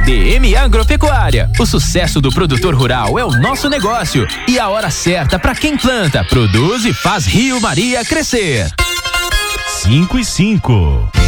DM Agropecuária. O sucesso do produtor rural é o nosso negócio e a hora certa para quem planta, produz e faz Rio Maria crescer. 5 e 5.